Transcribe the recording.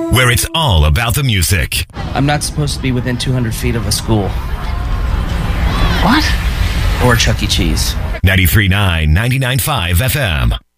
where it's all about the music. I'm not supposed to be within 200 feet of a school. What? Or Chuck E. Cheese. 93.9, 99.5 FM.